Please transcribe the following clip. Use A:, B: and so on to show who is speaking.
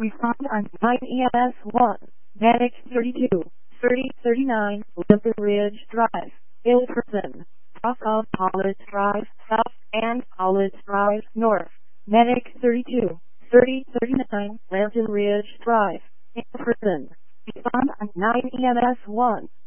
A: Respond on 9 EMS 1. Medic 32, 3039, Lincoln Ridge Drive, Ilverton. Cross of College Drive South and College Drive North. Medic 32, 3039, Lincoln Ridge Drive, Ilverton. Respond on 9 EMS 1.